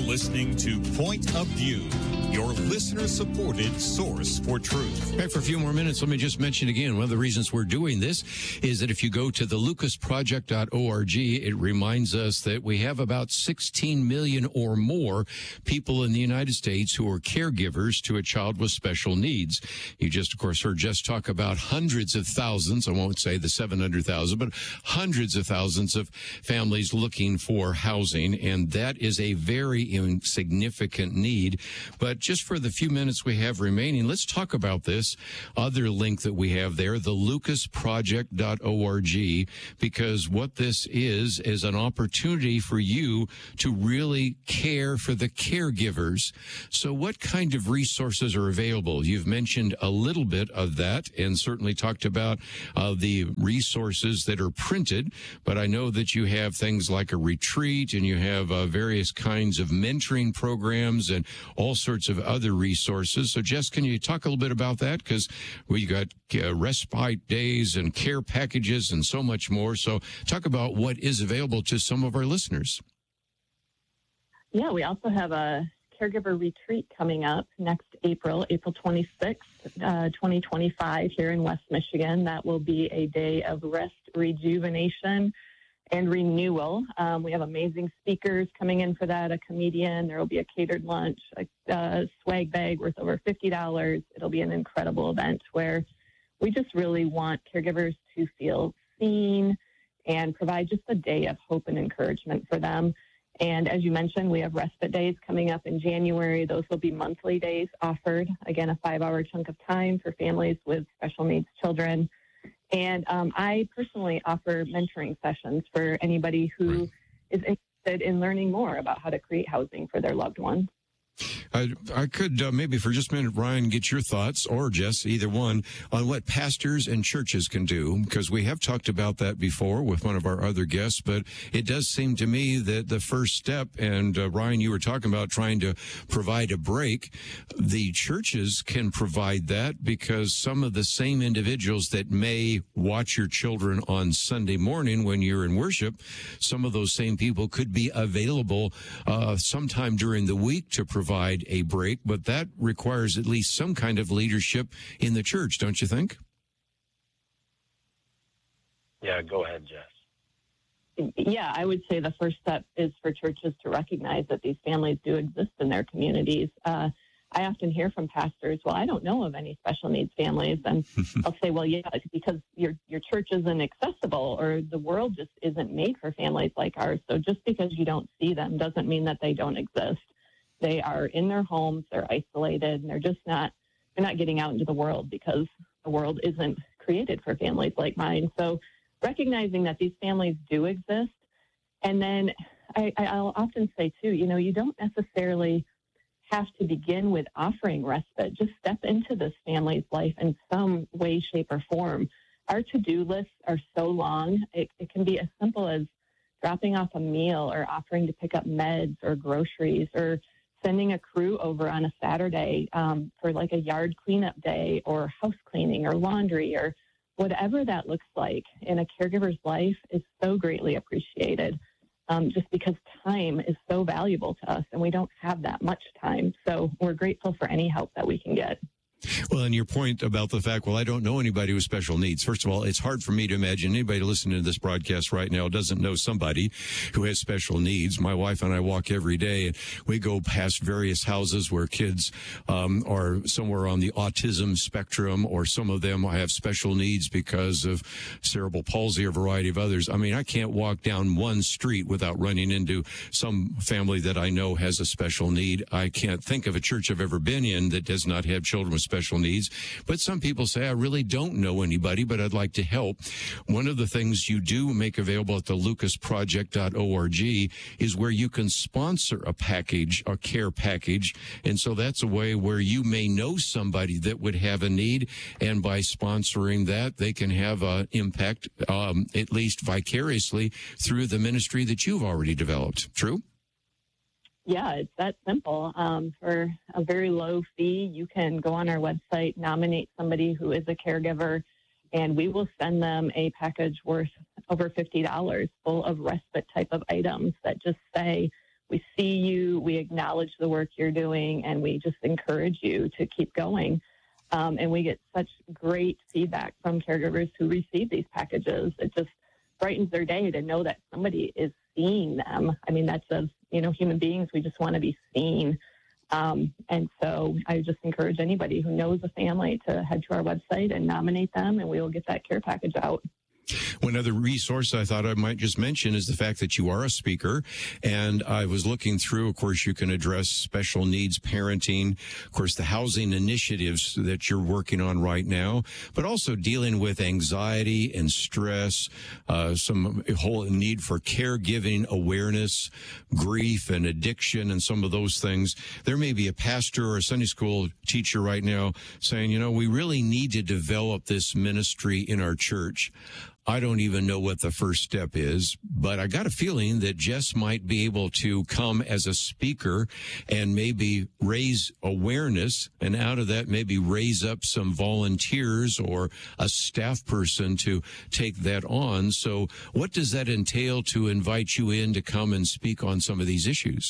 listening to Point of View, your listener-supported source for truth. Hey, for a few more minutes, let me just mention again, one of the reasons we're doing this is that if you go to the lucasproject.org, it reminds us that we have about 16 million or more people in the United States who are caregivers to a child with special needs. You just, of course, heard Jess talk about hundreds of thousands, I won't say the 700,000, but hundreds of thousands of families looking for housing, and that is a very significant need. But just for the few minutes we have remaining, let's talk about this other link that we have there, the lucasproject.org, because what this is an opportunity for you to really care for the caregivers. So what kind of resources are available? You've mentioned a little bit of that and certainly talked about the resources that are printed, but I know that you have things like a retreat and you have various kinds of mentoring programs and all sorts of other resources. So, Jess, can you talk a little bit about that? Because we got respite days and care packages and so much more. So talk about what is available to some of our listeners. Yeah, we also have a caregiver retreat coming up next April 26th, 2025 here in West Michigan. That will be a day of rest, rejuvenation, and renewal. We have amazing speakers coming in for that, a comedian. There will be a catered lunch, a swag bag worth over $50. It'll be an incredible event where we just really want caregivers to feel seen and provide just a day of hope and encouragement for them. And as you mentioned, we have respite days coming up in January. Those will be monthly days offered. Again, a 5-hour chunk of time for families with special needs children. And I personally offer mentoring sessions for anybody who is interested in learning more about how to create housing for their loved ones. I could maybe for just a minute, Ryan, get your thoughts, or Jess, either one, on what pastors and churches can do, because we have talked about that before with one of our other guests, but it does seem to me that the first step, and Ryan, you were talking about trying to provide a break, the churches can provide that because some of the same individuals that may watch your children on Sunday morning when you're in worship, some of those same people could be available sometime during the week to provide a break, but that requires at least some kind of leadership in the church, don't you think? Yeah, go ahead, Jess. Yeah, I would say the first step is for churches to recognize that these families do exist in their communities. I often hear from pastors, well, I don't know of any special needs families. And I'll say, well, yeah, it's because your church isn't accessible or the world just isn't made for families like ours. So just because you don't see them doesn't mean that they don't exist. They are in their homes, they're isolated, and they're not getting out into the world because the world isn't created for families like mine. So recognizing that these families do exist. And then I'll often say, too, you don't necessarily have to begin with offering respite. Just step into this family's life in some way, shape, or form. Our to-do lists are so long. It can be as simple as dropping off a meal or offering to pick up meds or groceries or sending a crew over on a Saturday for like a yard cleanup day or house cleaning or laundry or whatever that looks like in a caregiver's life is so greatly appreciated just because time is so valuable to us and we don't have that much time. So we're grateful for any help that we can get. Well, and your point about the fact, well, I don't know anybody with special needs. First of all, it's hard for me to imagine anybody listening to this broadcast right now doesn't know somebody who has special needs. My wife and I walk every day, and we go past various houses where kids are somewhere on the autism spectrum, or some of them have special needs because of cerebral palsy or a variety of others. I mean, I can't walk down one street without running into some family that I know has a special need. I can't think of a church I've ever been in that does not have children with special needs. But some people say, I really don't know anybody, but I'd like to help. One of the things you do make available at the lucasproject.org is where you can sponsor a package, a care package. And so that's a way where you may know somebody that would have a need. And by sponsoring that, they can have an impact, at least vicariously, through the ministry that you've already developed. True? Yeah, it's that simple. For a very low fee, you can go on our website, nominate somebody who is a caregiver, and we will send them a package worth over $50 full of respite type of items that just say, we see you, we acknowledge the work you're doing, and we just encourage you to keep going. And we get such great feedback from caregivers who receive these packages. It just brightens their day to know that somebody is seeing them. I mean, that's as, human beings, we just want to be seen. And so I just encourage anybody who knows a family to head to our website and nominate them, and we will get that care package out. One other resource I thought I might just mention is the fact that you are a speaker. And I was looking through, of course, you can address special needs parenting, of course, the housing initiatives that you're working on right now, but also dealing with anxiety and stress, some whole need for caregiving awareness, grief and addiction and some of those things. There may be a pastor or a Sunday school teacher right now saying, we really need to develop this ministry in our church. I don't even know what the first step is, but I got a feeling that Jess might be able to come as a speaker and maybe raise awareness, and out of that maybe raise up some volunteers or a staff person to take that on. So what does that entail to invite you in to come and speak on some of these issues?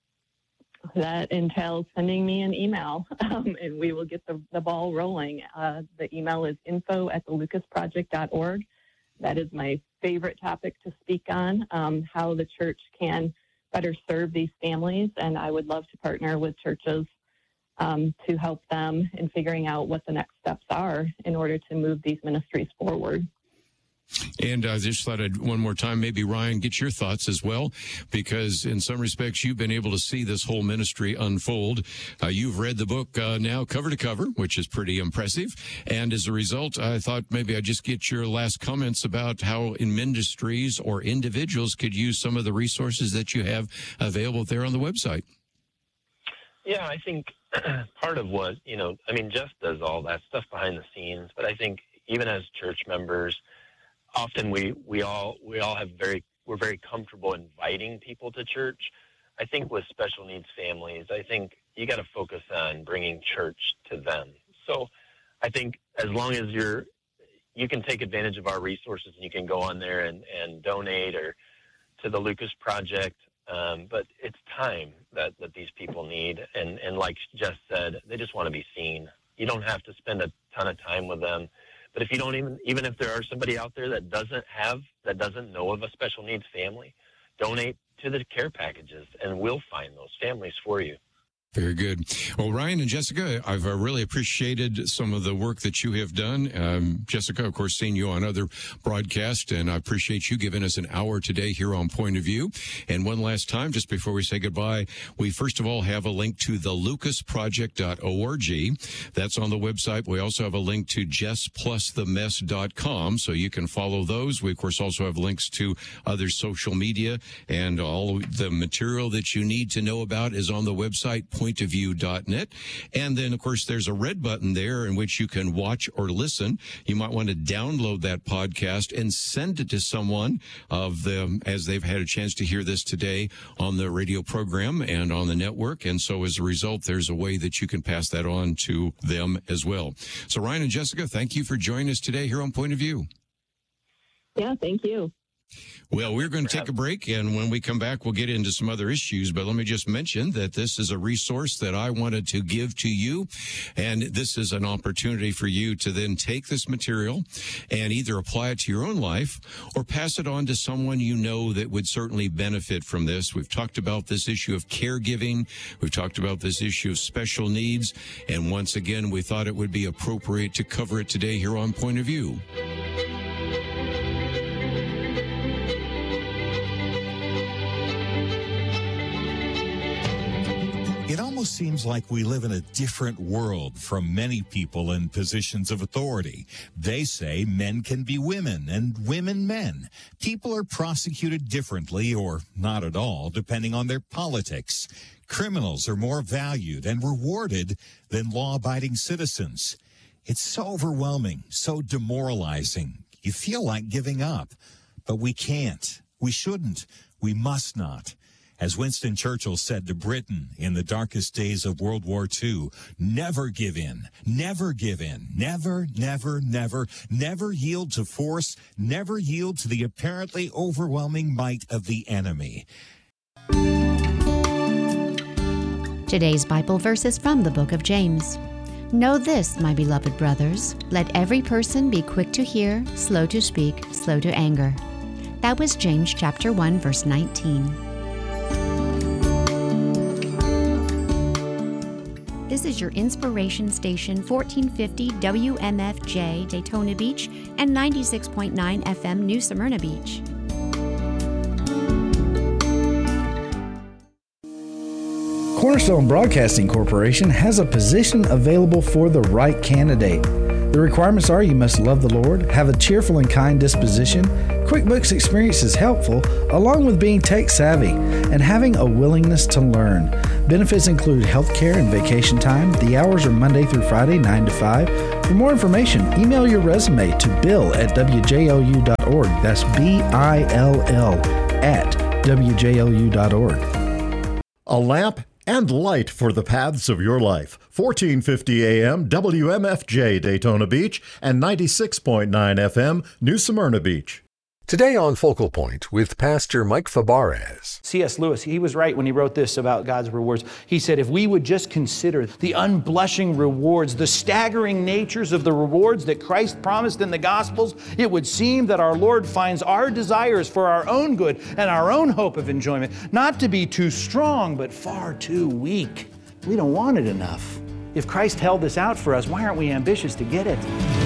That entails sending me an email, and we will get the ball rolling. The email is info@thelucasproject.org. That is my favorite topic to speak on, how the church can better serve these families. And I would love to partner with churches to help them in figuring out what the next steps are in order to move these ministries forward. And I just thought I'd one more time, maybe Ryan, get your thoughts as well, because in some respects you've been able to see this whole ministry unfold. You've read the book now cover to cover, which is pretty impressive. And as a result, I thought maybe I'd just get your last comments about how in ministries or individuals could use some of the resources that you have available there on the website. Yeah, I think part of what, Jeff does all that stuff behind the scenes, but I think even as church members, often we're very comfortable inviting people to church. I think with special needs families, I think you got to focus on bringing church to them. So I think as long as you can take advantage of our resources and you can go on there and donate or to the Lucas Project. But it's time that these people need. And like Jess said, they just want to be seen. You don't have to spend a ton of time with them. But if you don't even if there are somebody out there that doesn't know of a special needs family, donate to the care packages, and we'll find those families for you. Very good. Well, Ryan and Jessica, I've really appreciated some of the work that you have done. Jessica, of course, seen you on other broadcasts, and I appreciate you giving us an hour today here on Point of View. And one last time, just before we say goodbye, we first of all have a link to thelucasproject.org. That's on the website. We also have a link to JessPlusTheMess.com, so you can follow those. We, of course, also have links to other social media, and all the material that you need to know about is on the website, pointofview.net. And then, of course, there's a red button there in which you can watch or listen. You might want to download that podcast and send it to someone of them as they've had a chance to hear this today on the radio program and on the network. And so as a result, there's a way that you can pass that on to them as well. So Ryan and Jessica, thank you for joining us today here on Point of View. Yeah, thank you. Well, we're going to take a break, and when we come back, we'll get into some other issues. But let me just mention that this is a resource that I wanted to give to you, and this is an opportunity for you to then take this material and either apply it to your own life or pass it on to someone you know that would certainly benefit from this. We've talked about this issue of caregiving. We've talked about this issue of special needs. And once again, we thought it would be appropriate to cover it today here on Point of View. It almost seems like we live in a different world from many people in positions of authority. They say men can be women and women men. People are prosecuted differently or not at all, depending on their politics. Criminals are more valued and rewarded than law-abiding citizens. It's so overwhelming, so demoralizing. You feel like giving up, but we can't. We shouldn't. We must not. As Winston Churchill said to Britain in the darkest days of World War II, never give in, never give in, never, never, never, never yield to force, never yield to the apparently overwhelming might of the enemy. Today's Bible verse is from the book of James. Know this, my beloved brothers, let every person be quick to hear, slow to speak, slow to anger. That was James chapter 1, verse 19. This is your inspiration station, 1450 WMFJ Daytona Beach and 96.9 FM New Smyrna Beach. Cornerstone Broadcasting Corporation has a position available for the right candidate. The requirements are you must love the Lord, have a cheerful and kind disposition, QuickBooks experience is helpful, along with being tech savvy, and having a willingness to learn. Benefits include health care and vacation time. The hours are Monday through Friday, 9 to 5. For more information, email your resume to bill@wjolu.org. That's BILL at wjolu.org. A lamp and light for the paths of your life. 1450 AM WMFJ Daytona Beach and 96.9 FM New Smyrna Beach. Today on Focal Point with Pastor Mike Fabarez. C.S. Lewis, he was right when he wrote this about God's rewards. He said, if we would just consider the unblushing rewards, the staggering natures of the rewards that Christ promised in the Gospels, it would seem that our Lord finds our desires for our own good and our own hope of enjoyment not to be too strong, but far too weak. We don't want it enough. If Christ held this out for us, why aren't we ambitious to get it?